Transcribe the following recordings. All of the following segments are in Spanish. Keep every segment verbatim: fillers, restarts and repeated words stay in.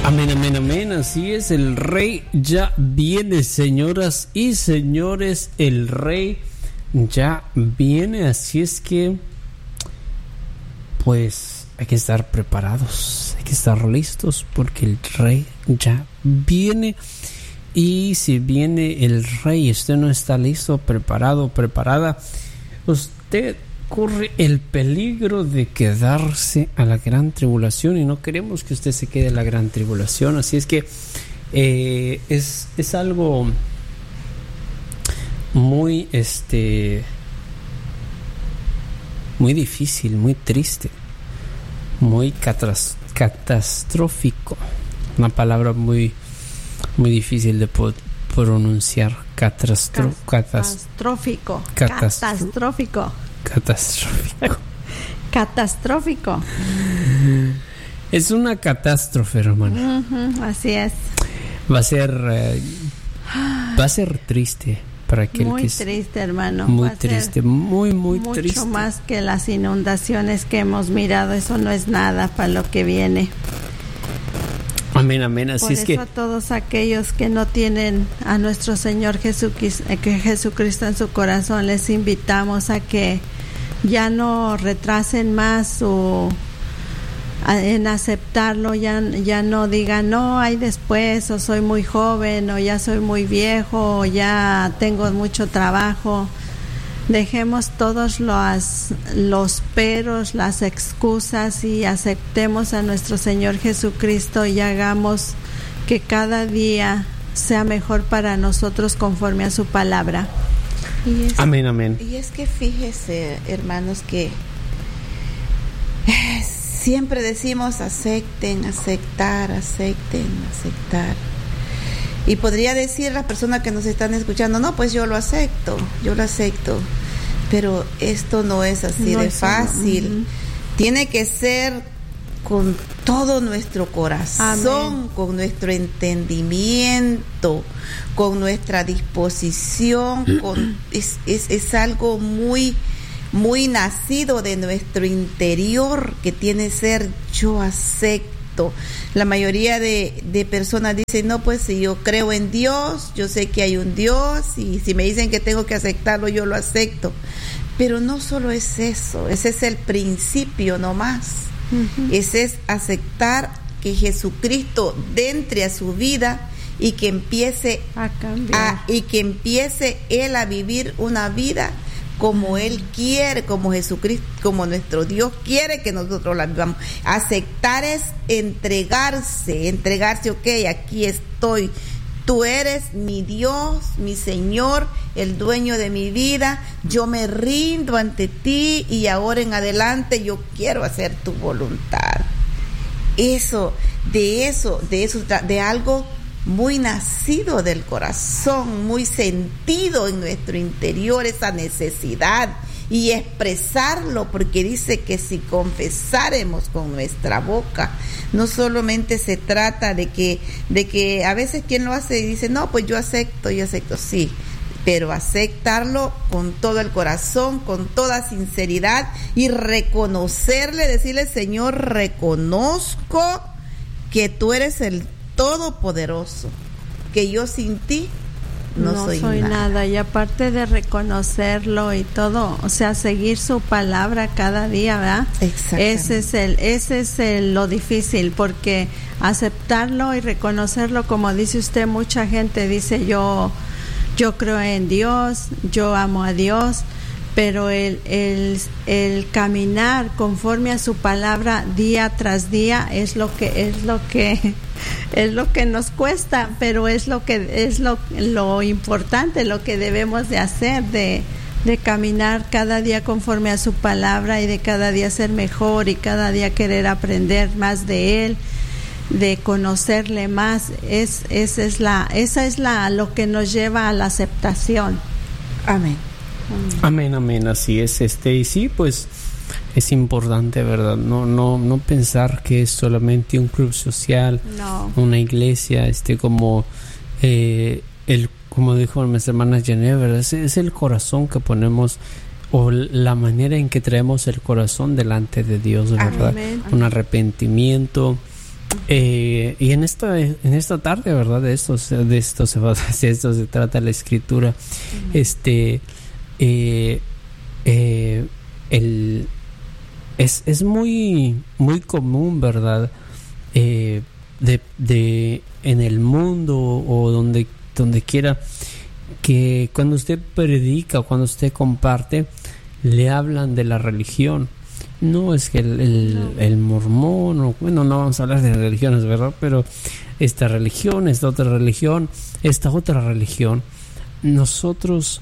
Amén, amén, amén. Así es, el Rey ya viene, señoras y señores. El Rey ya viene. Así es que, pues, hay que estar preparados, hay que estar listos, porque el Rey ya viene. Y si viene el Rey y usted no está listo, preparado, preparada, usted corre el peligro de quedarse a la gran tribulación, y no queremos que usted se quede a la gran tribulación. Así es que eh, es, es algo muy este muy difícil, muy triste, muy catras, catastrófico, una palabra muy muy difícil de po- pronunciar. Catastro- catastrófico catastro- catastrófico catastrófico catastrófico es una catástrofe, hermano. Uh-huh, así es. Va a ser eh, va a ser triste para aquel muy que es triste, hermano. muy Va a triste, ser muy muy mucho triste, más que las inundaciones que hemos mirado. Eso no es nada para lo que viene. amén, amén. Así Por es eso que a todos aquellos que no tienen a nuestro Señor Jesucristo, que Jesucristo en su corazón, les invitamos a que ya no retrasen más su a, en aceptarlo. Ya, ya no digan, no, hay después, o soy muy joven, o ya soy muy viejo, o ya tengo mucho trabajo. Dejemos todos los, los peros, las excusas, y aceptemos a nuestro Señor Jesucristo, y hagamos que cada día sea mejor para nosotros conforme a su palabra. Y es, amén, amén. Y es que fíjese, hermanos, que eh, siempre decimos acepten, aceptar, acepten, aceptar. Y podría decir las personas que nos están escuchando, no, pues yo lo acepto, yo lo acepto. Pero esto no es así no de es fácil. Uh-huh. Tiene que ser con todo nuestro corazón, amén, con nuestro entendimiento, con nuestra disposición. Con, es, es, es algo muy, muy nacido de nuestro interior, que tiene que ser yo acepto. La mayoría de, de personas dicen, no, pues si yo creo en Dios, yo sé que hay un Dios, y si me dicen que tengo que aceptarlo, yo lo acepto. Pero no solo es eso, ese es el principio nomás. Uh-huh. Ese es aceptar que Jesucristo entre a su vida, y que empiece a cambiar, a, y que empiece Él a vivir una vida como Él quiere, como Jesucristo, como nuestro Dios quiere que nosotros la vivamos. Aceptar es entregarse, entregarse, ok, aquí estoy, tú eres mi Dios, mi Señor, el dueño de mi vida, yo me rindo ante ti, y ahora en adelante yo quiero hacer tu voluntad. Eso, de eso, de eso, de algo muy nacido del corazón, muy sentido en nuestro interior, esa necesidad, y expresarlo, porque dice que si confesáremos con nuestra boca, no solamente se trata de que, de que a veces quien lo hace y dice, no, pues yo acepto, yo acepto, sí, pero aceptarlo con todo el corazón, con toda sinceridad, y reconocerle, decirle, Señor, reconozco que tú eres el Todopoderoso, que yo sin ti no, no soy, soy nada. nada. Y aparte de reconocerlo y todo, o sea, seguir su palabra cada día, ¿verdad? Ese es el, ese es el, lo difícil, porque aceptarlo y reconocerlo, como dice usted, mucha gente dice, yo, yo creo en Dios, yo amo a Dios, pero el, el, el caminar conforme a su palabra día tras día es lo que es lo que es lo que nos cuesta, pero es lo que es lo, lo importante, lo que debemos de hacer, de, de caminar cada día conforme a su palabra, y de cada día ser mejor, y cada día querer aprender más de Él, de conocerle más. Es, esa es la, esa es la lo que nos lleva a la aceptación. Amén. Amén, amén, así es, este, y sí, pues es importante, ¿verdad? No, no, no pensar que es solamente un club social, no, una iglesia, este, como eh, el, como dijo nuestra hermana Janet, ¿verdad? Es, es el corazón que ponemos, o la manera en que traemos el corazón delante de Dios, ¿verdad? Amén. Un arrepentimiento, Eh, y en esta en esta tarde, verdad, de esto de esto se va, de esto se trata la escritura. Uh-huh. Este eh, eh, el es es muy muy común, verdad, eh, de de en el mundo o donde donde quiera, que cuando usted predica o cuando usted comparte, le hablan de la religión. No es que el, el, no. el mormón, o, bueno, no vamos a hablar de religiones, ¿verdad? Pero esta religión, esta otra religión, esta otra religión, nosotros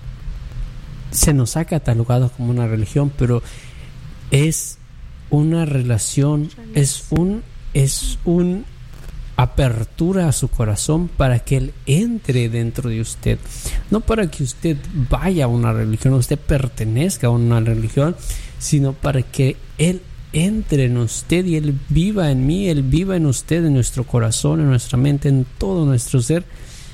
se nos ha catalogado como una religión, pero es una relación, es un, es un apertura a su corazón para que Él entre dentro de usted, no para que usted vaya a una religión, usted pertenezca a una religión, sino para que Él entre en usted y Él viva en mí, Él viva en usted, en nuestro corazón, en nuestra mente, en todo nuestro ser.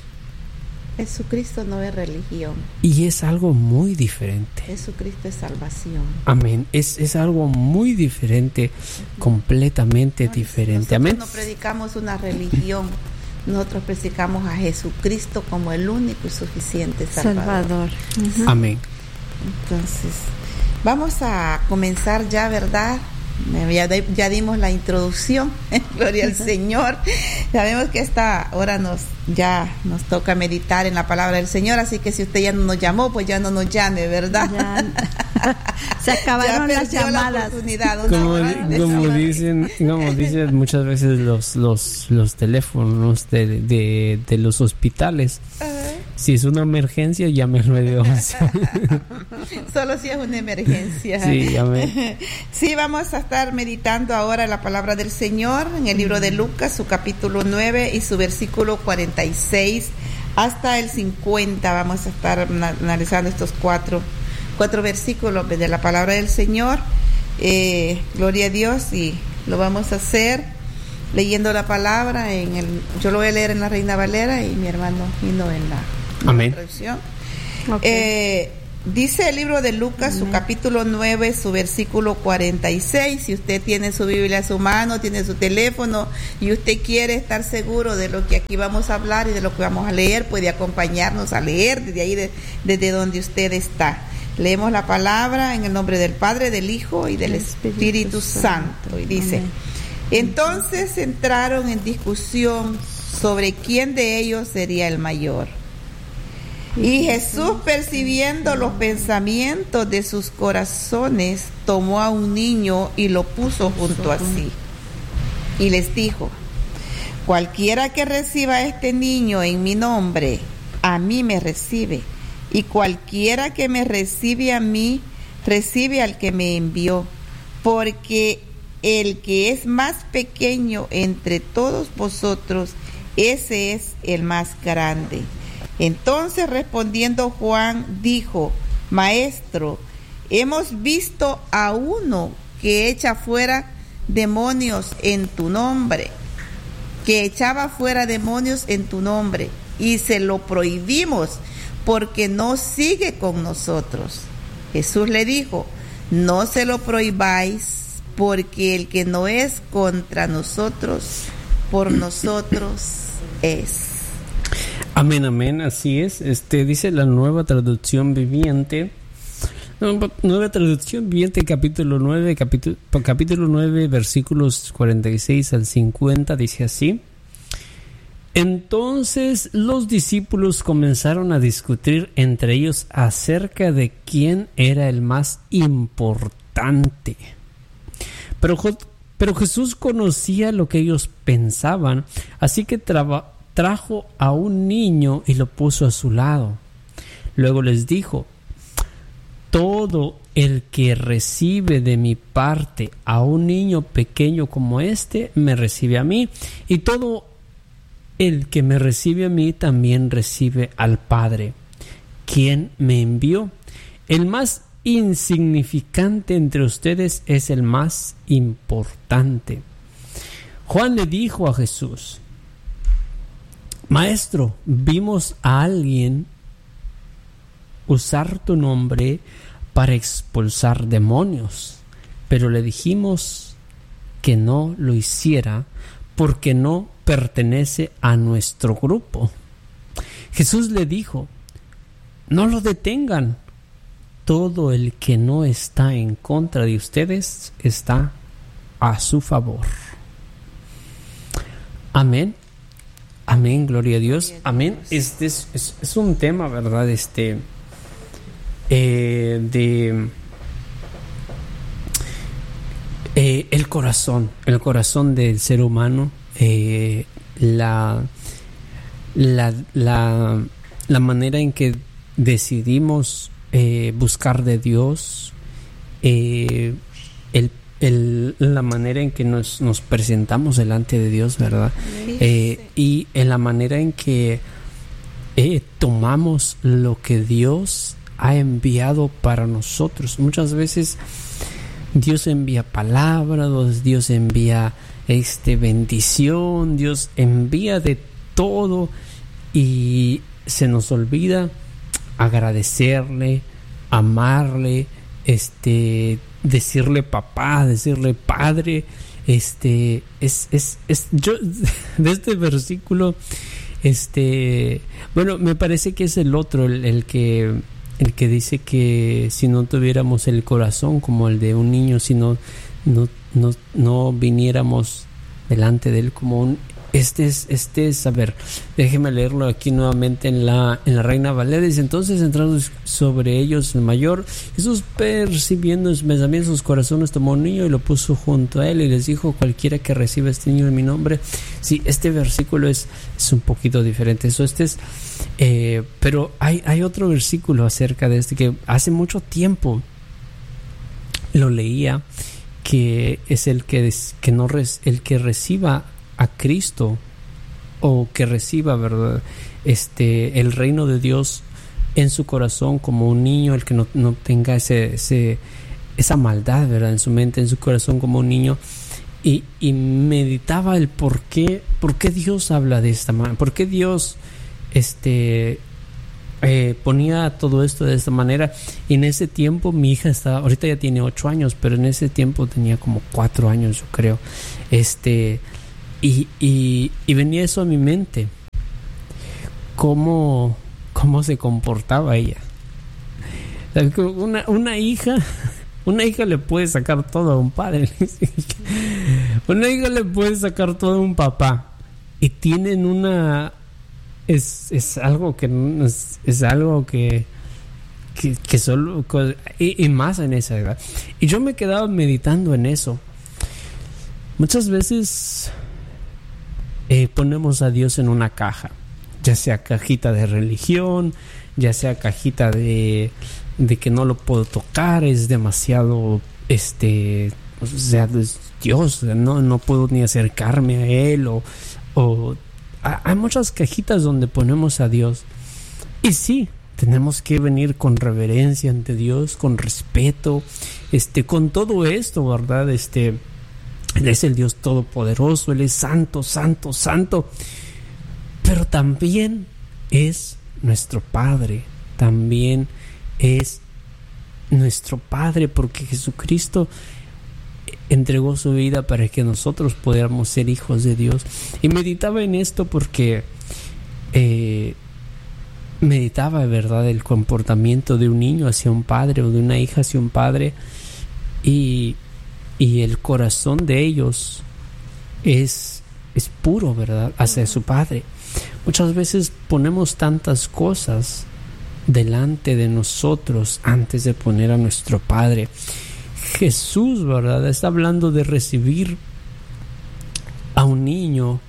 Jesucristo no es religión. Y es algo muy diferente. Jesucristo es salvación. Amén. Es, es algo muy diferente, uh-huh. completamente no, diferente. Amén. Nosotros no predicamos una religión. Nosotros predicamos a Jesucristo como el único y suficiente Salvador. Salvador. Uh-huh. Amén. Entonces, vamos a comenzar ya, ¿verdad? Ya, ya dimos la introducción, gloria al Señor. Sabemos que esta hora nos ya nos toca meditar en la palabra del Señor, así que si usted ya no nos llamó, pues ya no nos llame, ¿verdad? Ya, se acabaron ya las llamadas. La como, como dicen, como dicen muchas veces los los los teléfonos de, de, de los hospitales. Uh-huh. Si es una emergencia, llame al nueve once. Solo si es una emergencia. Sí, amén. Sí, vamos a estar meditando ahora la palabra del Señor en el libro de Lucas, su capítulo nueve y su versículo cuarenta y seis hasta el cincuenta. Vamos a estar analizando estos cuatro, cuatro versículos de la palabra del Señor. Eh, gloria a Dios, y lo vamos a hacer leyendo la palabra en el, yo lo voy a leer en la Reina Valera y mi hermano Gino en la Amén. traducción. Okay. Eh, dice el libro de Lucas, uh-huh. su capítulo nueve, su versículo cuarenta y seis. Si usted tiene su Biblia a su mano, tiene su teléfono y usted quiere estar seguro de lo que aquí vamos a hablar y de lo que vamos a leer, puede acompañarnos a leer desde ahí, de, desde donde usted está. Leemos la palabra en el nombre del Padre, del Hijo y del Espíritu, Espíritu Santo. Santo. Y dice: Amén. Entonces entraron en discusión sobre quién de ellos sería el mayor. Y Jesús, percibiendo los pensamientos de sus corazones, tomó a un niño y lo puso junto a sí. Y les dijo: cualquiera que reciba a este niño en mi nombre, a mí me recibe. Y cualquiera que me recibe a mí, recibe al que me envió. Porque el que es más pequeño entre todos vosotros, ese es el más grande. Entonces respondiendo Juan dijo: Maestro, hemos visto a uno que echa fuera demonios en tu nombre, que echaba fuera demonios en tu nombre, y se lo prohibimos porque no sigue con nosotros. Jesús le dijo: no se lo prohibáis, porque el que no es contra nosotros, por nosotros es. Amén, amén, así es. Este dice la Nueva Traducción Viviente. Nueva Traducción Viviente, capítulo nueve, capítulo, capítulo nueve, versículos cuarenta y seis al cincuenta, dice así: Entonces los discípulos comenzaron a discutir entre ellos acerca de quién era el más importante. Pero, pero Jesús conocía lo que ellos pensaban, así que traba, trajo a un niño y lo puso a su lado. Luego les dijo: todo el que recibe de mi parte a un niño pequeño como este, me recibe a mí, y todo el que me recibe a mí también recibe al Padre, quien me envió. El más insignificante entre ustedes es el más importante. Juan le dijo a Jesús: Maestro, vimos a alguien usar tu nombre para expulsar demonios, pero le dijimos que no lo hiciera porque no pertenece a nuestro grupo. Jesús le dijo: no lo detengan. Todo el que no está en contra de ustedes está a su favor. Amén. Amén, gloria a Dios. Amén. Este es, es, es un tema, ¿verdad? Este eh, de eh, el corazón, el corazón del ser humano, eh, la, la, la, la manera en que decidimos eh, buscar de Dios, eh, el El, la manera en que nos, nos presentamos delante de Dios, ¿verdad? Sí, eh, sí. Y en la manera en que eh, tomamos lo que Dios ha enviado para nosotros. Muchas veces Dios envía palabras, Dios envía este, bendición, Dios envía de todo y se nos olvida agradecerle, amarle, este... decirle papá, decirle padre. Este es, es, es yo de este versículo, este bueno, me parece que es el otro, el, el que el que dice que si no tuviéramos el corazón como el de un niño, si no no, no, no viniéramos delante de él como un Este es, este es, a ver, déjeme leerlo aquí nuevamente en la, en la Reina Valera. Dice: entonces, entrando sobre ellos el mayor, Jesús, percibiendo sus pensamientos, sus corazones, tomó un niño y lo puso junto a él y les dijo: cualquiera que reciba este niño en mi nombre. Sí, este versículo es, es un poquito diferente. Eso, este es, eh, pero hay, hay otro versículo acerca de este que hace mucho tiempo lo leía, que es el que, que no res, el que reciba a Cristo, o que reciba, ¿verdad?, este el reino de Dios en su corazón como un niño, el que no, no tenga ese, ese esa maldad, ¿verdad?, en su mente, en su corazón como un niño. Y, y meditaba el por qué, por qué Dios habla de esta manera, por qué Dios este eh, ponía todo esto de esta manera. Y en ese tiempo mi hija estaba, ahorita ya tiene ocho años, pero en ese tiempo tenía como cuatro años, yo creo. Este Y, y, y venía eso a mi mente, cómo, cómo se comportaba ella. Una, una hija, una hija le puede sacar todo a un padre, una hija le puede sacar todo a un papá, y tienen una, es, es algo que es, es algo que, que, que solo, y, y más en esa edad. Y yo me quedaba meditando en eso. Muchas veces Eh, ponemos a Dios en una caja, ya sea cajita de religión, ya sea cajita de, de que no lo puedo tocar, es demasiado, este, o sea, es Dios, no, no puedo ni acercarme a Él, o, o a, hay muchas cajitas donde ponemos a Dios. Y sí, tenemos que venir con reverencia ante Dios, con respeto, este, con todo esto, ¿verdad? Este, Él es el Dios todopoderoso, Él es santo, santo, santo. Pero también es nuestro Padre, también es nuestro Padre, porque Jesucristo entregó su vida para que nosotros pudiéramos ser hijos de Dios. Y meditaba en esto porque eh, meditaba, ¿verdad?, el comportamiento de un niño hacia un padre, o de una hija hacia un padre, y Y el corazón de ellos es, es puro, ¿verdad?, hacia su padre. Muchas veces ponemos tantas cosas delante de nosotros antes de poner a nuestro Padre. Jesús, ¿verdad?, está hablando de recibir a un niño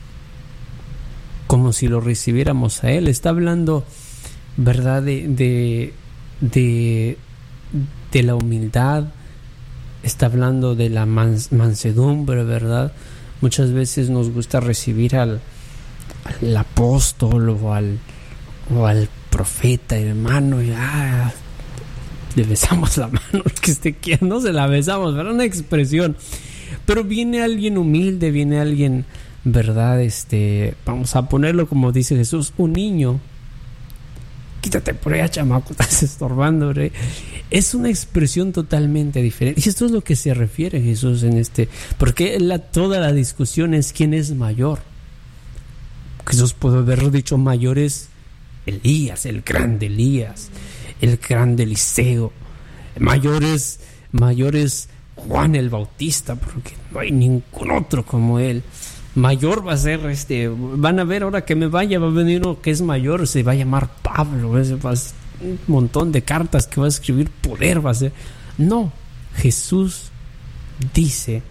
como si lo recibiéramos a Él. Está hablando, ¿verdad?, de, de, de, de la humildad. Está hablando de la mans- mansedumbre, ¿verdad? Muchas veces nos gusta recibir al, al apóstol o al, o al profeta, hermano, y ah, le besamos la mano, que esté quiera, no se la besamos, ¿verdad? Una expresión. Pero viene alguien humilde, viene alguien, ¿verdad? Este, vamos a ponerlo como dice Jesús, un niño, quítate por allá, chamaco, estás estorbando, rey. Es una expresión totalmente diferente. Y esto es lo que se refiere Jesús en este, porque la, toda la discusión es quién es mayor. Jesús puede haber dicho mayor es Elías, el grande Elías, el grande Eliseo. Mayor es, mayor es Juan el Bautista, porque no hay ningún otro como él. Mayor va a ser este, van a ver ahora que me vaya, va a venir uno que es mayor, se va a llamar Pablo, va a ser un montón de cartas que va a escribir, poder va a ser. No, Jesús dice: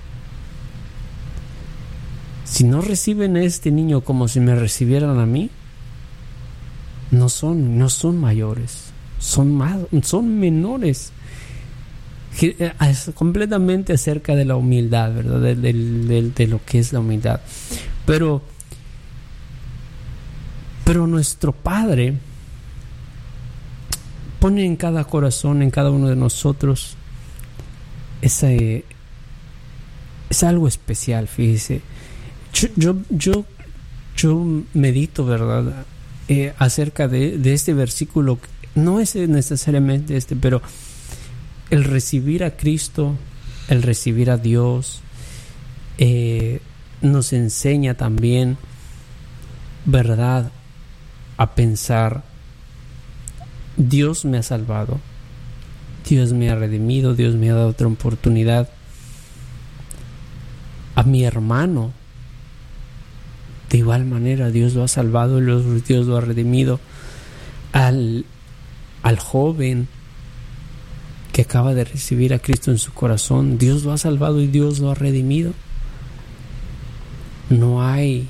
si no reciben a este niño como si me recibieran a mí, no son, no son mayores, son más, son menores. Es completamente acerca de la humildad, ¿verdad? De, de, de, de lo que es la humildad. Pero, pero nuestro Padre pone en cada corazón, en cada uno de nosotros, ese, es algo especial, fíjese. Yo, yo, yo, yo medito, ¿verdad? Eh, acerca de, de este versículo. No es necesariamente este, pero el recibir a Cristo, el recibir a Dios, eh, nos enseña también, ¿verdad?, a pensar: Dios me ha salvado, Dios me ha redimido, Dios me ha dado otra oportunidad. A mi hermano, de igual manera, Dios lo ha salvado, Dios lo ha redimido. Al, al joven que acaba de recibir a Cristo en su corazón, Dios lo ha salvado y Dios lo ha redimido. No hay...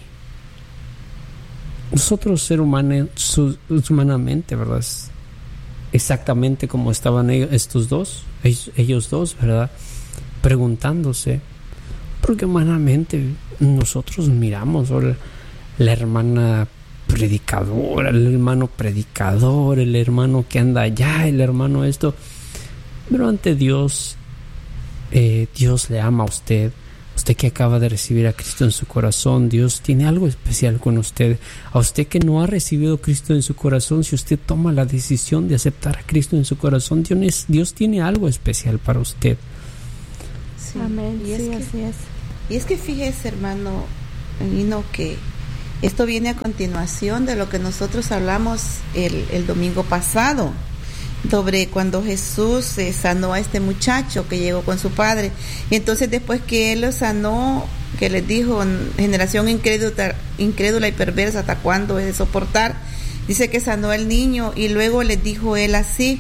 Nosotros, ser humano, humanamente, ¿verdad?, exactamente como estaban ellos, estos dos, ellos, ellos dos, ¿verdad?, preguntándose, porque humanamente nosotros miramos ahora la hermana predicadora, el hermano predicador, el hermano que anda allá, el hermano esto. Pero ante Dios, eh, Dios le ama a usted. Usted que acaba de recibir a Cristo en su corazón, Dios tiene algo especial con usted. A usted que no ha recibido a Cristo en su corazón, si usted toma la decisión de aceptar a Cristo en su corazón, Dios, Dios tiene algo especial para usted. Sí. Amén. Y es, sí, que, así es. Y es que fíjese, hermano Nino, que esto viene a continuación de lo que nosotros hablamos el, el domingo pasado, sobre cuando Jesús eh, sanó a este muchacho que llegó con su padre. Y entonces, después que él lo sanó, que les dijo: generación incrédula, incrédula y perversa, ¿hasta cuándo es de soportar? Dice que sanó al niño, y luego les dijo él así,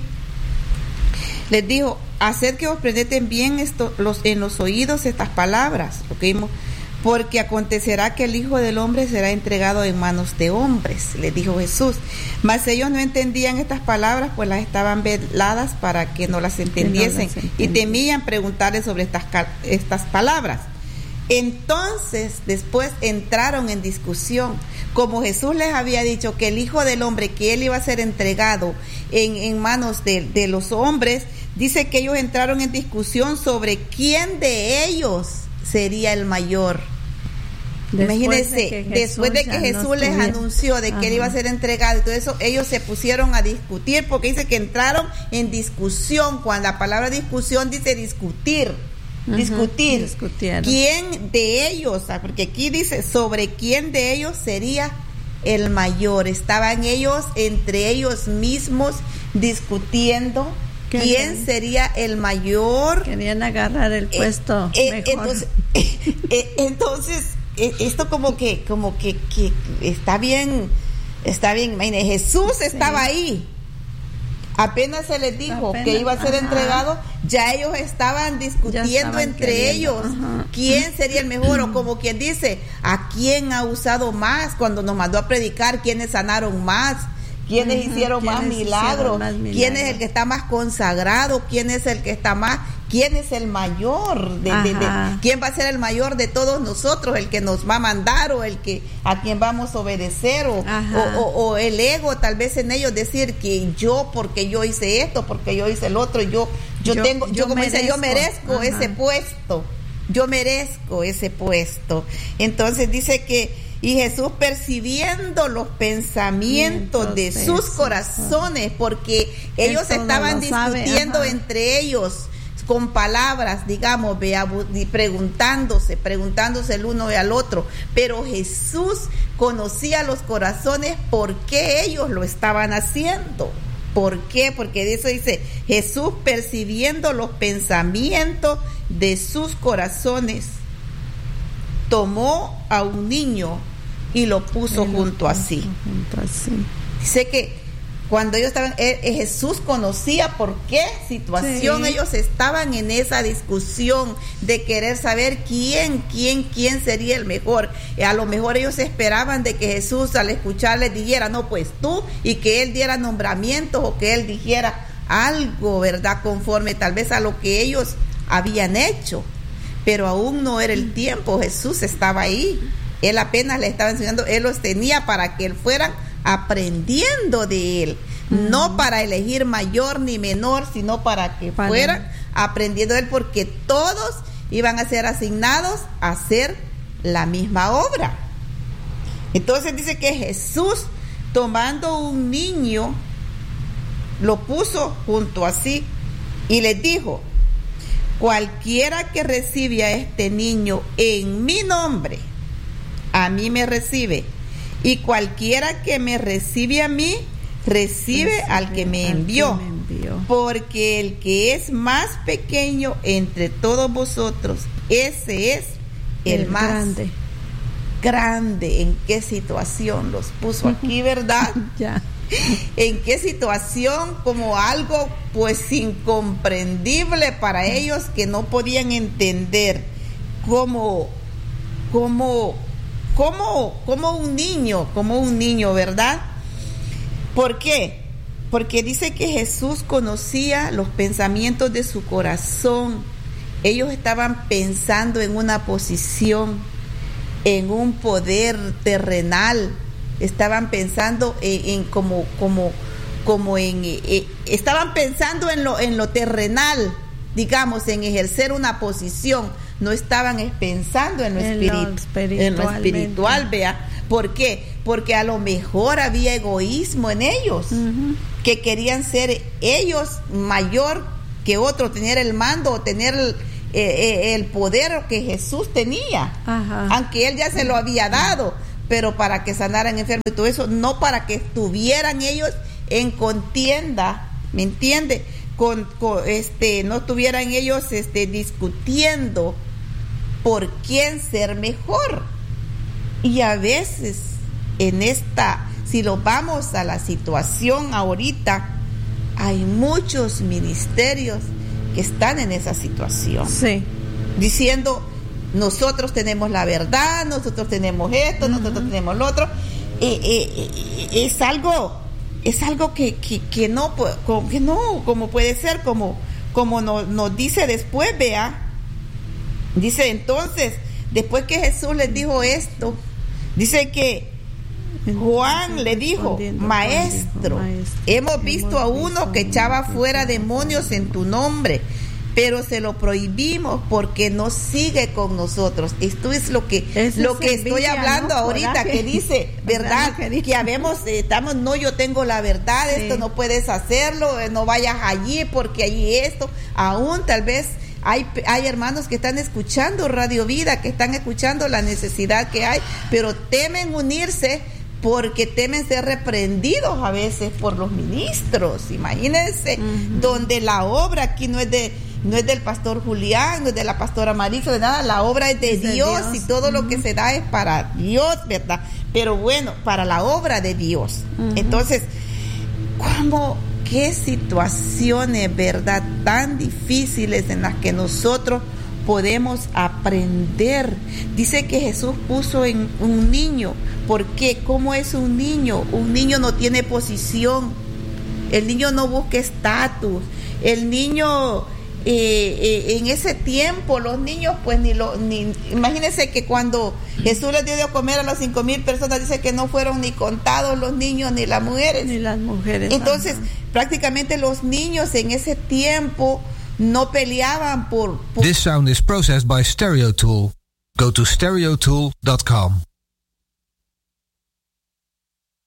les dijo: haced que os prendeten bien esto, los, en los oídos estas palabras, lo que vimos, porque acontecerá que el Hijo del Hombre será entregado en manos de hombres, les dijo Jesús. Mas ellos no entendían estas palabras, pues las estaban veladas para que no las entendiesen, no las y temían preguntarle sobre estas, estas palabras. Entonces, después entraron en discusión. Como Jesús les había dicho que el Hijo del Hombre, que él iba a ser entregado en, en manos de, de los hombres, dice que ellos entraron en discusión sobre quién de ellos sería el mayor. Después Imagínense, de que después de que Jesús no les anunció de que Ajá. él iba a ser entregado y todo eso, ellos se pusieron a discutir, porque dice que entraron en discusión. Cuando la palabra discusión dice discutir, Ajá. discutir. Discutieron. ¿Quién de ellos? Porque aquí dice sobre quién de ellos sería el mayor. Estaban ellos entre ellos mismos discutiendo quién sería el mayor. Querían agarrar el puesto eh, eh, mejor. Entonces, eh, entonces esto como que como que, que está bien, está bien. Imagínate, Jesús estaba sí. ahí. Apenas se les dijo Apenas, que iba a ser ajá. entregado, ya ellos estaban discutiendo entre queriendo. ellos ajá. quién sería el mejor, o como quien dice, a quién ha usado más cuando nos mandó a predicar, quiénes sanaron más, quiénes uh-huh. hicieron ¿Quiénes más milagros, más milagros? ¿Quién es el que está más consagrado? ¿Quién es el que está más? ¿Quién es el mayor? De, de, de, ¿Quién va a ser el mayor de todos nosotros? ¿El que nos va a mandar, o el que a quien vamos a obedecer? O, o, o, o el ego, tal vez en ellos decir que yo, porque yo hice esto, porque yo hice el otro, yo yo, yo tengo, yo, yo como merezco. dice, yo merezco Ajá. ese puesto, yo merezco ese puesto. Entonces dice que, y Jesús percibiendo los pensamientos de sus corazones, porque ellos estaban discutiendo entre ellos con palabras, digamos, vea, preguntándose, preguntándose el uno al otro, pero Jesús conocía los corazones, por qué ellos lo estaban haciendo. ¿Por qué? Porque de eso dice, Jesús percibiendo los pensamientos de sus corazones, tomó a un niño y lo puso junto a sí. Dice que cuando ellos estaban, eh, eh, Jesús conocía por qué situación sí. ellos estaban en esa discusión de querer saber quién, quién, quién sería el mejor. Eh, a lo mejor ellos esperaban de que Jesús al escucharles dijera, no, pues tú, y que Él diera nombramientos o que Él dijera algo, ¿verdad? Conforme tal vez a lo que ellos habían hecho. Pero aún no era el tiempo, Jesús estaba ahí. Él apenas le estaba enseñando, Él los tenía para que Él fueran aprendiendo de Él, uh-huh. no para elegir mayor ni menor, sino para que para fueran aprendiendo de Él, porque todos iban a ser asignados a hacer la misma obra. Entonces dice que Jesús, tomando un niño, lo puso junto a sí y les dijo, cualquiera que recibe a este niño en mi nombre, a mí me recibe. Y cualquiera que me recibe a mí, recibe, recibe al que me envió. Que me envió. Porque el que es más pequeño entre todos vosotros, ese es el, el más grande. grande. ¿En qué situación los puso aquí, verdad? Ya. ¿En qué situación? Como algo pues incomprendible para ellos, que no podían entender cómo, cómo Como, como un niño, como un niño, ¿verdad? ¿Por qué? Porque dice que Jesús conocía los pensamientos de su corazón. Ellos estaban pensando en una posición, en un poder terrenal. Estaban pensando en, en como, como, como en, eh, estaban pensando en lo, en lo terrenal, digamos, en ejercer una posición. No estaban pensando en lo, en espirit- en lo espiritual, vea. ¿Por qué? Porque a lo mejor había egoísmo en ellos, uh-huh. que querían ser ellos mayor que otro, tener el mando o tener el, eh, el poder que Jesús tenía, uh-huh. aunque Él ya se lo había dado, pero para que sanaran enfermos y todo eso, no para que estuvieran ellos en contienda, ¿me entiende? Con, con este no estuvieran ellos este discutiendo por quién ser mejor. Y a veces en esta, si lo vamos a la situación ahorita, hay muchos ministerios que están en esa situación, sí. diciendo nosotros tenemos la verdad, nosotros tenemos esto, uh-huh. nosotros tenemos lo otro. eh, eh, eh, es algo es algo que, que, que no que no como puede ser como como nos, nos dice después, vea, dice entonces, después que Jesús les dijo esto, dice que Juan le dijo, maestro, hemos visto a uno que echaba fuera demonios en tu nombre, pero se lo prohibimos porque no sigue con nosotros. Esto es lo que Eso lo que estoy hablando, ¿no? ahorita, Coraje. Que dice, ¿verdad? Que habemos, estamos, no, yo tengo la verdad, sí. esto no puedes hacerlo, no vayas allí porque allí esto, aún tal vez hay, hay hermanos que están escuchando Radio Vida, que están escuchando la necesidad que hay, pero temen unirse porque temen ser reprendidos a veces por los ministros. Imagínense, uh-huh. donde la obra aquí no es de no es del pastor Julián, no es de la pastora Marisa, de nada, la obra es de, es de Dios, Dios y todo uh-huh. lo que se da es para Dios, ¿verdad? Pero bueno, para la obra de Dios. Uh-huh. Entonces, ¿cómo, qué situaciones, verdad, tan difíciles en las que nosotros podemos aprender? Dice que Jesús puso en un niño. ¿Por qué? ¿Cómo es un niño? Un niño no tiene posición. El niño no busca estatus. El niño, eh, eh, en ese tiempo, los niños, pues ni lo, ni, imagínense que cuando Jesús les dio de comer a las cinco mil personas, dice que no fueron ni contados los niños ni las mujeres. Ni las mujeres. Entonces, ajá. prácticamente los niños en ese tiempo no peleaban por, por... This sound is processed by Stereo Tool. Go to stereo tool dot com.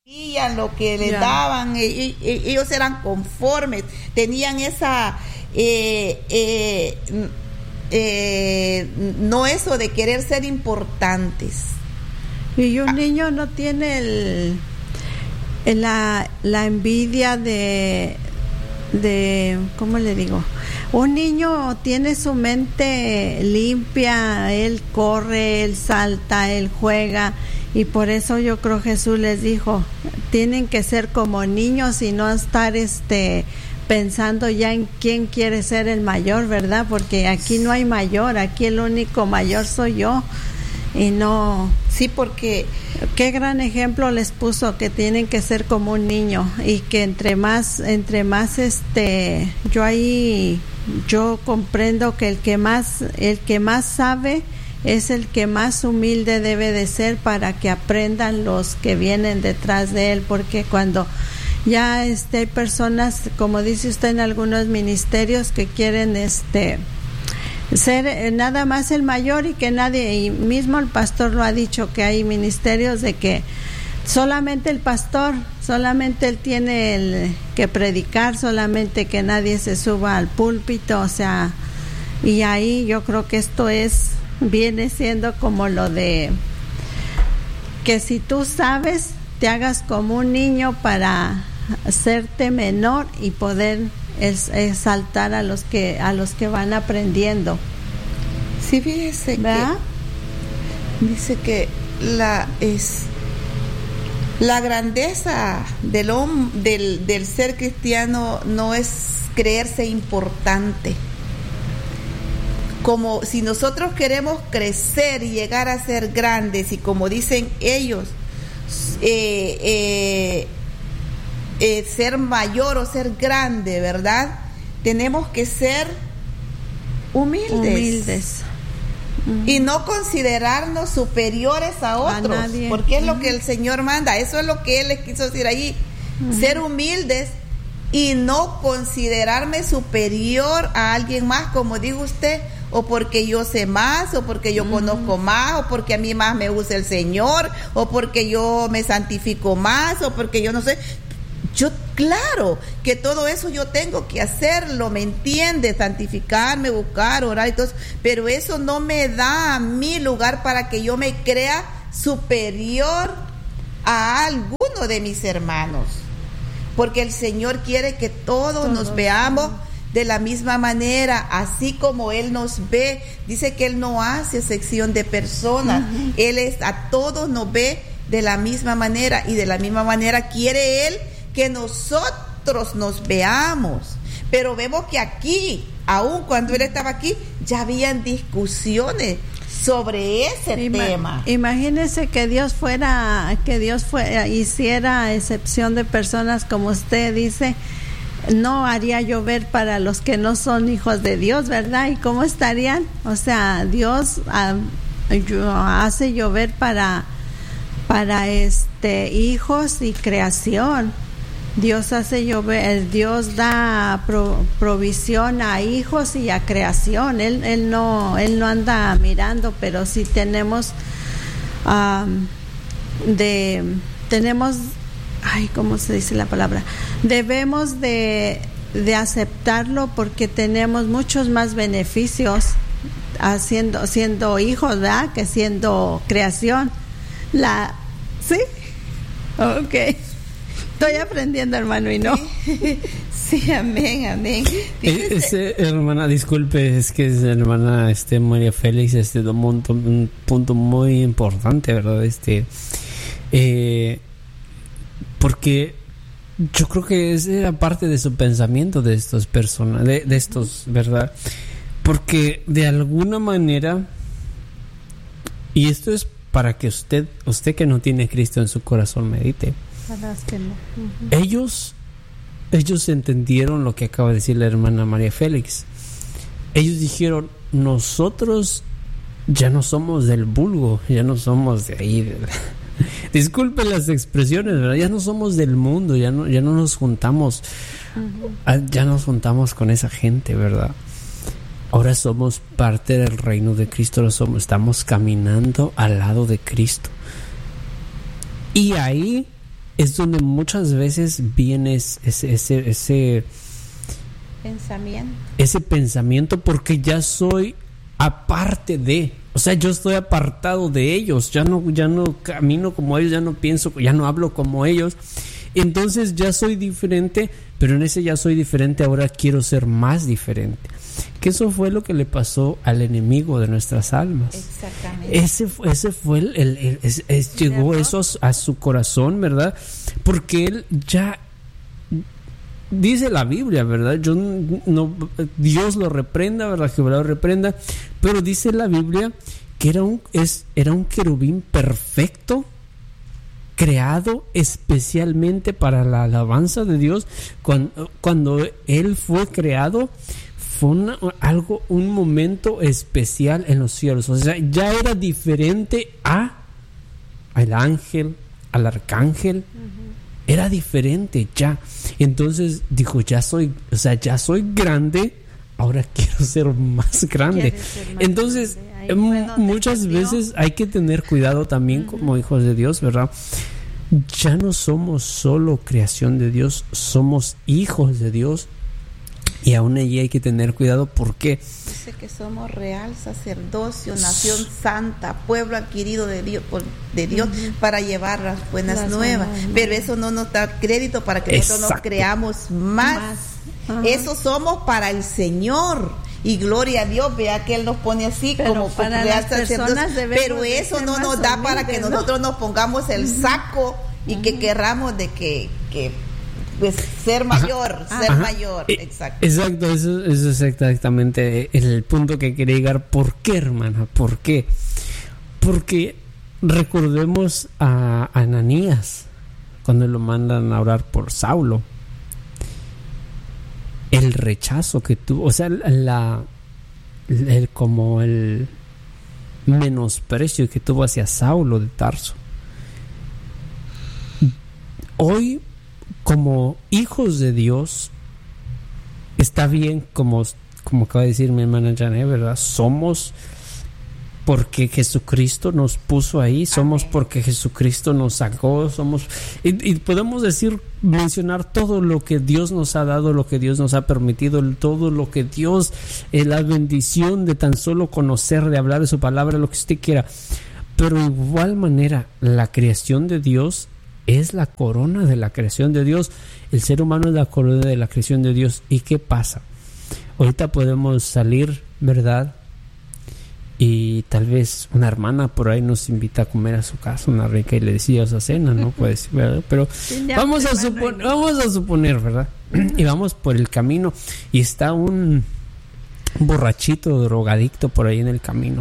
lo que les yeah. daban, y, y, y, ellos eran conformes, tenían esa eh, eh, eh, no eso de querer ser importantes. Y un ah. niño no tiene el, el la, la envidia de de ¿cómo le digo? Un niño tiene su mente limpia, él corre, él salta, él juega, y por eso yo creo Jesús les dijo, tienen que ser como niños y no estar este pensando ya en quién quiere ser el mayor, ¿verdad? Porque aquí no hay mayor, aquí el único mayor soy yo. Y no, sí, porque qué gran ejemplo les puso, que tienen que ser como un niño, y que entre más, entre más este, yo ahí, yo comprendo que el que más, el que más sabe es el que más humilde debe de ser, para que aprendan los que vienen detrás de él, porque cuando ya este hay personas, como dice usted, en algunos ministerios que quieren este ser eh, nada más el mayor, y que nadie, y mismo el pastor lo ha dicho, que hay ministerios de que solamente el pastor, solamente él tiene el que predicar, solamente que nadie se suba al púlpito, o sea, y ahí yo creo que esto es, viene siendo como lo de que si tú sabes, te hagas como un niño para hacerte menor y poder es exaltar a los que a los que van aprendiendo. Sí, fíjese, ¿verdad? Que dice que la es la grandeza del hom, del del ser cristiano no es creerse importante. Como si nosotros queremos crecer y llegar a ser grandes, y como dicen ellos, eh, eh, Eh, ser mayor o ser grande, ¿verdad? Tenemos que ser humildes, humildes. Uh-huh. Y no considerarnos superiores a otros, a porque es uh-huh. lo que el Señor manda. Eso es lo que Él les quiso decir allí, uh-huh. ser humildes y no considerarme superior a alguien más, como dijo usted, o porque yo sé más, o porque yo uh-huh. conozco más, o porque a mí más me usa el Señor, o porque yo me santifico más, o porque yo no sé. Yo, claro, que todo eso yo tengo que hacerlo, ¿me entiende? Santificarme, buscar, orar y todo eso, pero eso no me da a mí lugar para que yo me crea superior a alguno de mis hermanos, porque el Señor quiere que todos, todos nos veamos de la misma manera, así como Él nos ve. Dice que Él no hace excepción de personas, uh-huh. Él es, a todos nos ve de la misma manera, y de la misma manera quiere Él que nosotros nos veamos. Pero vemos que aquí, aun cuando Él estaba aquí, ya habían discusiones sobre ese Ima- tema. Imagínese que Dios fuera, que Dios fuera, hiciera excepción de personas, como usted dice, no haría llover para los que no son hijos de Dios, ¿verdad? ¿Y cómo estarían? O sea, Dios uh, hace llover para, para este hijos y creación. Dios hace llover, Dios da pro, provisión a hijos y a creación. Él, él no, él no anda mirando, pero sí tenemos, um, de, tenemos, ay, ¿cómo se dice la palabra? Debemos de, de aceptarlo, porque tenemos muchos más beneficios haciendo, siendo hijos, ¿verdad? Que siendo creación. La, ¿sí? Okay. Estoy aprendiendo, hermano, y no. Sí, amén, amén. Eh, este, hermana, disculpe, es que es hermana este, María Félix, este, un, punto, un punto muy importante, ¿verdad? Este, eh, porque yo creo que esa era parte de su pensamiento de estas personas, de, de estos, ¿verdad? Porque de alguna manera, y esto es para que usted, usted que no tiene Cristo en su corazón, medite. Uh-huh. Ellos, ellos entendieron lo que acaba de decir la hermana María Félix. Ellos dijeron: nosotros ya no somos del vulgo, ya no somos de ahí. De... Disculpen las expresiones, ¿verdad? Ya no somos del mundo, ya no, ya no nos juntamos, uh-huh. ya nos juntamos con esa gente, ¿verdad? Ahora somos parte del reino de Cristo, ahora somos, estamos caminando al lado de Cristo. Y ahí es donde muchas veces viene ese, ese, ese pensamiento. Ese pensamiento porque ya soy aparte de, o sea, yo estoy apartado de ellos, ya no, ya no camino como ellos, ya no pienso, ya no hablo como ellos. Entonces ya soy diferente, pero en ese ya soy diferente, ahora quiero ser más diferente. Que eso fue lo que le pasó al enemigo de nuestras almas. Exactamente. Ese, ese fue el, el, el, el, el llegó eso a, a su corazón, ¿verdad? Porque él ya dice la Biblia, ¿verdad? Yo no, Dios lo reprenda, ¿verdad? Jehová lo reprenda, pero dice la Biblia que era un, es, era un querubín perfecto, creado especialmente para la alabanza de Dios. Cuando, cuando él fue creado, fue una, algo, un momento especial en los cielos. O sea, ya era diferente a al ángel, al arcángel. Uh-huh. Era diferente ya. Entonces dijo, ya soy, o sea, ya soy grande, ahora quiero ser más grande. Ser más Entonces, grande. M- muchas veces hay que tener cuidado también uh-huh. como hijos de Dios, ¿verdad? Ya no somos solo creación de Dios, somos hijos de Dios. Y aún allí hay que tener cuidado. ¿Por qué? Dice que somos real sacerdocio, nación santa, pueblo adquirido de Dios, de Dios uh-huh. para llevar las buenas las nuevas. Buenas. Pero eso no nos da crédito para que Exacto. nosotros nos creamos más. más. Uh-huh. Eso somos para el Señor. Y gloria a Dios, vea que Él nos pone así pero como para las personas. Pero eso no nos da humilde, para que ¿no? nosotros nos pongamos el uh-huh. saco y uh-huh. que querramos de que... que pues ser mayor, Ajá. ser Ajá. mayor, exacto. Exacto, eso, eso es exactamente el punto que quería llegar. ¿Por qué, hermana? ¿Por qué? Porque recordemos a Ananías, cuando lo mandan a orar por Saulo. El rechazo que tuvo, o sea, la, el, como el menosprecio que tuvo hacia Saulo de Tarso. Hoy, como hijos de Dios, está bien, como, como acaba de decir mi hermana Janet, ¿verdad? Somos porque Jesucristo nos puso ahí, somos Amén. Porque Jesucristo nos sacó, somos, y, y podemos decir, mencionar todo lo que Dios nos ha dado, lo que Dios nos ha permitido, todo lo que Dios, eh, la bendición de tan solo conocer, de hablar de su palabra, lo que usted quiera. Pero de igual manera, la creación de Dios es la corona de la creación de Dios. El ser humano es la corona de la creación de Dios. ¿Y qué pasa? Ahorita podemos salir, ¿verdad? Y tal vez una hermana por ahí nos invita a comer a su casa, una rica y le decía esa cena, ¿no? Pues, ¿verdad? Pero vamos a, supon- vamos a suponer, ¿verdad? Y vamos por el camino y está un borrachito, drogadicto por ahí en el camino.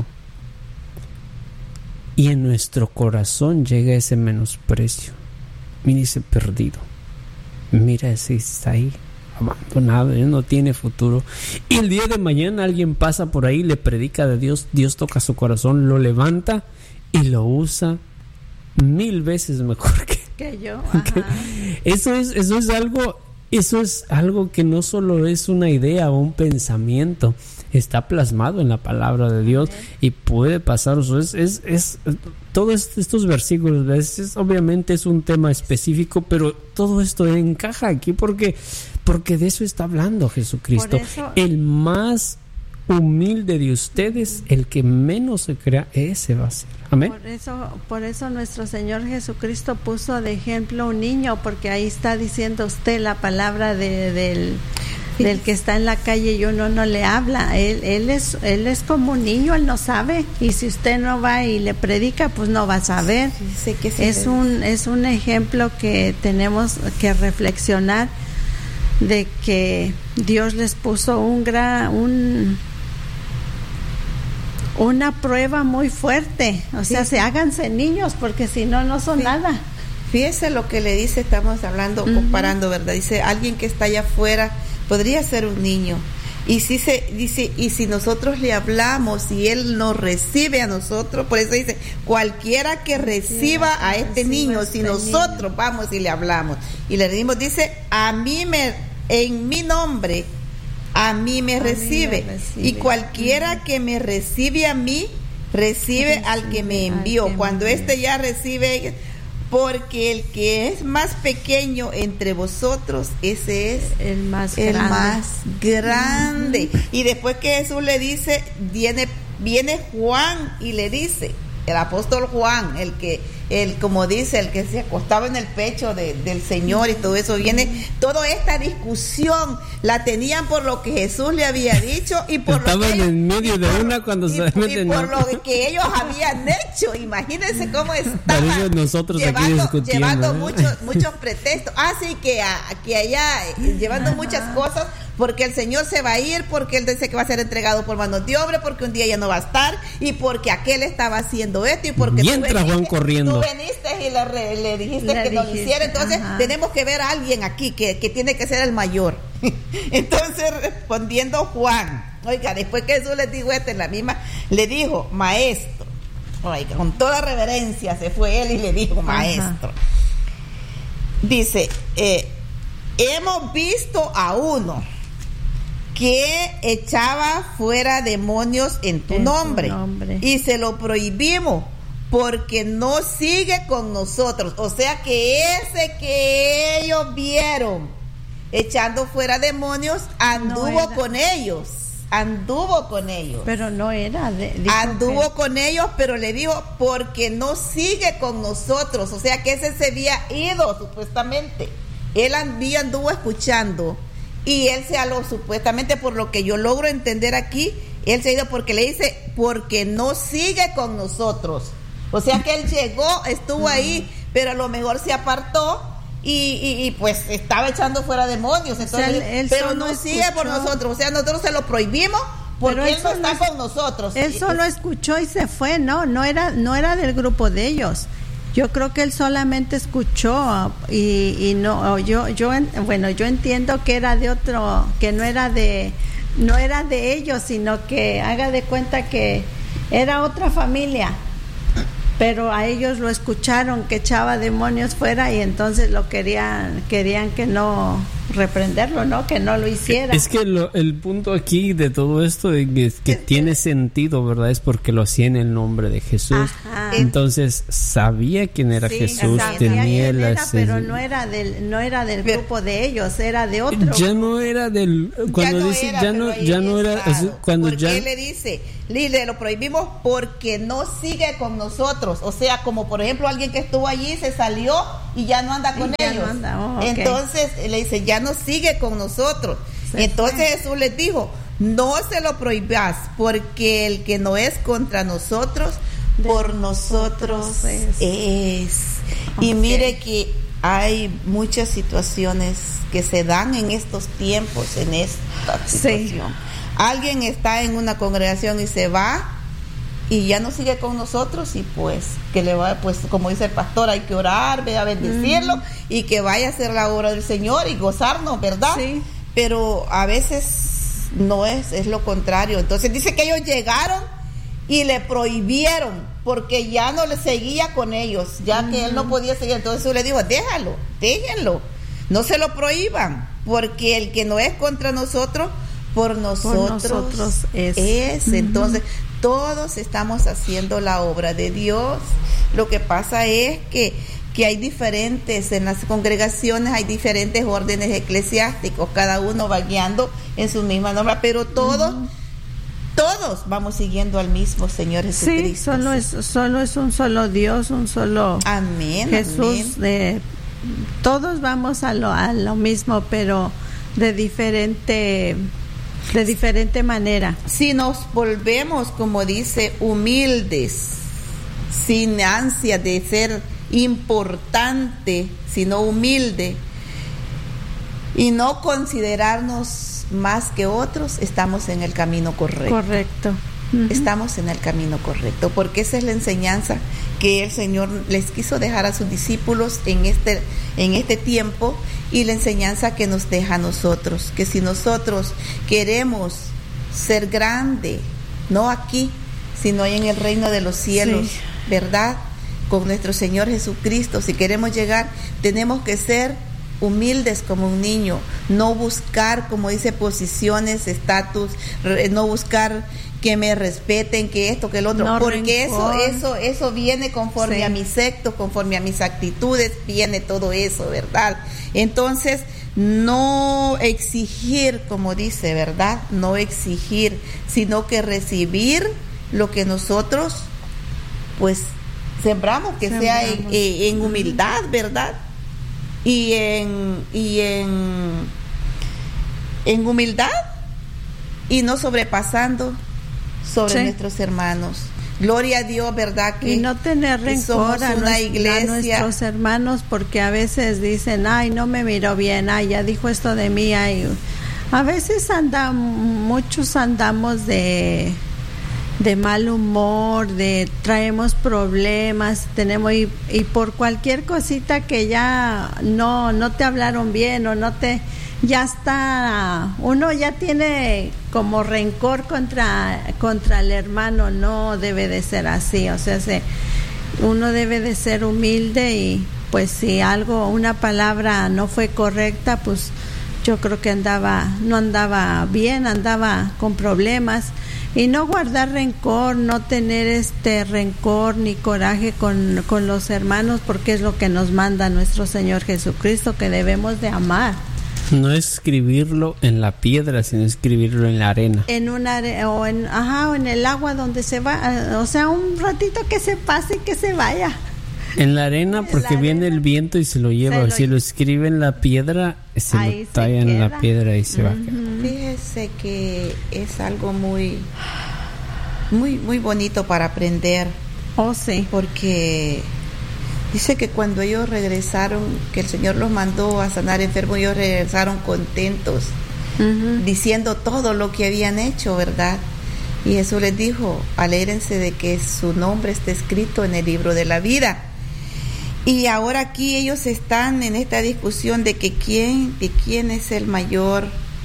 Y en nuestro corazón llega ese menosprecio. Mira ese perdido, mira ese está ahí abandonado, no tiene futuro. Y el día de mañana alguien pasa por ahí, le predica de Dios, Dios toca su corazón, lo levanta y lo usa mil veces mejor que, que yo. Que, eso es, eso es algo, eso es algo que no solo es una idea o un pensamiento, está plasmado en la palabra de Dios y puede pasar. O sea, es, es, es todos estos versículos, es, es, obviamente es un tema específico, pero todo esto encaja aquí porque, porque de eso está hablando Jesucristo. Eso, el más humilde de ustedes, el que menos se crea, ese va a ser. Amén. Por eso, por eso nuestro Señor Jesucristo puso de ejemplo un niño, porque ahí está diciendo usted la palabra de, del del que está en la calle y uno no le habla. Él, él es, él es como un niño, él no sabe, y si usted no va y le predica, pues no va a saber. Sí, sé que sí es un, es un ejemplo que tenemos que reflexionar de que Dios les puso un gran, un una prueba muy fuerte. O sea, sí. se háganse niños, porque si no, no son sí. nada. Fíjese lo que le dice, estamos hablando, uh-huh. comparando, ¿verdad? Dice, alguien que está allá afuera podría ser un niño. Y si se dice, y si nosotros le hablamos y él nos recibe a nosotros, por eso dice, cualquiera que reciba sí, a este niño, si este nosotros niño. vamos y le hablamos y le decimos, dice, a mí me, en mi nombre, a mí me, a recibe. Mí me recibe. Y cualquiera uh-huh. que me recibe a mí, recibe uh-huh. al que me envió. Que Cuando me este ya recibe, porque el que es más pequeño entre vosotros, ese es el más el grande. Más grande. Uh-huh. Y después que Jesús le dice, viene, viene Juan y le dice, el apóstol Juan, el que, el como dice, el que se acostaba en el pecho de, del Señor y todo eso, viene, toda esta discusión la tenían por lo que Jesús le había dicho y por Estaban lo que ellos, en medio de por, una cuando y, se meten y por lo que ellos habían hecho. Imagínense cómo estaban nosotros llevando, aquí discutiendo, llevando ¿eh? muchos, muchos pretextos. Así ah, que, a, que allá llevando muchas cosas, porque el Señor se va a ir, porque Él dice que va a ser entregado por manos de obra, porque un día ya no va a estar, y porque aquel estaba haciendo esto, y porque y entra Juan corriendo. Tú veniste y le, re, le dijiste le que no lo hiciera, entonces ajá. tenemos que ver a alguien aquí que, que tiene que ser el mayor. Entonces, respondiendo Juan, oiga, después que Jesús les dijo esto, en la misma, le dijo, maestro, oiga, con toda reverencia se fue él y le dijo, maestro, ajá. dice, eh, hemos visto a uno que echaba fuera demonios en tu, en nombre, tu nombre y se lo prohibimos porque no sigue con nosotros. O sea que ese que ellos vieron echando fuera demonios anduvo no con ellos, anduvo con ellos. Pero no era de, anduvo que... con ellos, pero le dijo porque no sigue con nosotros. O sea que ese se había ido supuestamente. Él había anduvo escuchando. Y él se aló, supuestamente, por lo que yo logro entender aquí, él se ha ido porque le dice, porque no sigue con nosotros. O sea que él llegó, estuvo ahí, pero a lo mejor se apartó y, y, y pues estaba echando fuera demonios. Entonces, o sea, él, él pero no sigue escuchó. Por nosotros. O sea, nosotros se lo prohibimos porque él, él no está es, con nosotros. Él solo escuchó y se fue, no, no era, no era del grupo de ellos. Yo creo que él solamente escuchó y, y no, yo, yo, bueno, yo entiendo que era de otro, que no era de, no era de ellos, sino que haga de cuenta que era otra familia, pero a ellos lo escucharon que echaba demonios fuera y entonces lo querían, querían que no reprenderlo, ¿no? Que no lo hiciera. Es que lo, el punto aquí de todo esto es que, que es, tiene sentido, ¿verdad? Es porque lo hacía en el nombre de Jesús. Ajá. Entonces sabía quién era sí, Jesús, tenía la era, pero no era del no era del pero, grupo de ellos, era de otro. Ya no era del cuando ya no dice era, ya no ya no era estado, cuando porque ya él le dice, le lo prohibimos porque no sigue con nosotros, o sea, como por ejemplo alguien que estuvo allí se salió y ya no anda con ellos. No anda. Oh, okay. Entonces le dice, ya no sigue con nosotros. Se Entonces fue. Jesús les dijo, no se lo prohibas, porque el que no es contra nosotros, de por nosotros es. es. Okay. Y mire que hay muchas situaciones que se dan en estos tiempos, en esta situación. Sí. Alguien está en una congregación y se va y ya no sigue con nosotros y pues que le va, pues como dice el pastor, hay que orar, ve a bendecirlo mm. y que vaya a hacer la obra del Señor y gozarnos, ¿verdad? Sí. Pero a veces no es, es lo contrario. Entonces dice que ellos llegaron y le prohibieron porque ya no le seguía con ellos, ya mm. que él no podía seguir. Entonces Jesús le dijo, déjalo, déjenlo, no se lo prohíban, porque el que no es contra nosotros, por nosotros, por nosotros es. es. Uh-huh. Entonces todos estamos haciendo la obra de Dios. Lo que pasa es que, que hay diferentes, en las congregaciones hay diferentes órdenes eclesiásticos, cada uno va guiando en su misma norma, pero todos, uh-huh. todos vamos siguiendo al mismo Señor Jesucristo. Sí, solo es, solo es un solo Dios, un solo amén, Jesús. Amén. De, todos vamos a lo, a lo mismo, pero de diferente... de diferente manera. Si nos volvemos, como dice, humildes, sin ansia de ser importante, sino humilde, y no considerarnos más que otros, estamos en el camino correcto. Correcto. Uh-huh. Estamos en el camino correcto, porque esa es la enseñanza que el Señor les quiso dejar a sus discípulos en este, en este tiempo, y la enseñanza que nos deja a nosotros, que si nosotros queremos ser grande, no aquí, sino en el reino de los cielos, sí. ¿verdad? Con nuestro Señor Jesucristo, si queremos llegar, tenemos que ser humildes como un niño, no buscar, como dice, posiciones, estatus, no buscar que me respeten, que esto, que el otro, no porque rencor. eso, eso, eso viene conforme sí. a mis actos, conforme a mis actitudes, viene todo eso, ¿verdad? Entonces, no exigir, como dice, ¿verdad? No exigir, sino que recibir lo que nosotros, pues, sembramos, que sembramos. sea en, en humildad, ¿verdad? Y en, y en, en humildad, y no sobrepasando sobre sí. nuestros hermanos. Gloria a Dios, ¿verdad? Que y no tener rencor a, una iglesia. a nuestros hermanos, porque a veces dicen, ay, no me miró bien, ay, ya dijo esto de mí, ay. A veces andamos, muchos andamos de, de mal humor, de traemos problemas, tenemos, y, y por cualquier cosita que ya no, no te hablaron bien o no te... ya está, uno ya tiene como rencor contra contra el hermano. No debe de ser así, o sea, se, uno debe de ser humilde, y pues si algo, una palabra no fue correcta, pues yo creo que andaba, no andaba bien, andaba con problemas, y no guardar rencor, no tener este rencor ni coraje con, con los hermanos, porque es lo que nos manda nuestro Señor Jesucristo, que debemos de amar. No escribirlo en la piedra, sino escribirlo en la arena. En una are- o en ajá, o en el agua donde se va, o sea, un ratito que se pase y que se vaya. En la arena, porque la viene arena, el viento y se lo lleva. Se lo si lo escribe en la piedra, se lo talla en la piedra y se uh-huh. va. Fíjese que es algo muy, muy, muy bonito para aprender. Oh, sí. Porque dice que cuando ellos regresaron, que el Señor los mandó a sanar enfermos, ellos regresaron contentos, uh-huh. diciendo todo lo que habían hecho, ¿verdad? Y Jesús les dijo, alégrense de que su nombre está escrito en el libro de la vida. Y ahora aquí ellos están en esta discusión de que quién, de quién es el mayor,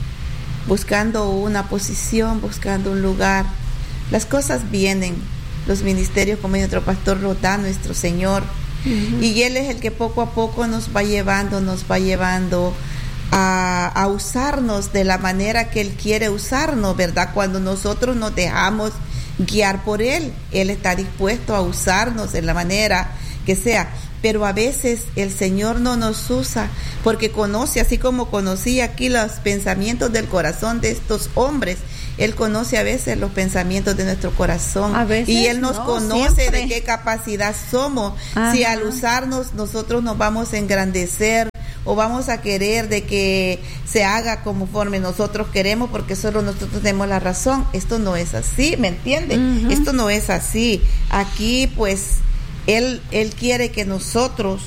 buscando una posición, buscando un lugar. Las cosas vienen, los ministerios, como nuestro pastor lo da nuestro Señor. Uh-huh. Y Él es el que poco a poco nos va llevando, nos va llevando a, a usarnos de la manera que Él quiere usarnos, ¿verdad? Cuando nosotros nos dejamos guiar por Él, Él está dispuesto a usarnos de la manera que sea. Pero a veces el Señor no nos usa porque conoce, así como conocía aquí los pensamientos del corazón de estos hombres, Él conoce a veces los pensamientos de nuestro corazón. A veces, y Él nos no, conoce siempre. De qué capacidad somos. Ajá. Si al usarnos nosotros nos vamos a engrandecer o vamos a querer de que se haga conforme nosotros queremos porque solo nosotros tenemos la razón. Esto no es así, ¿me entiende? Uh-huh. Esto no es así. Aquí pues Él, Él quiere que nosotros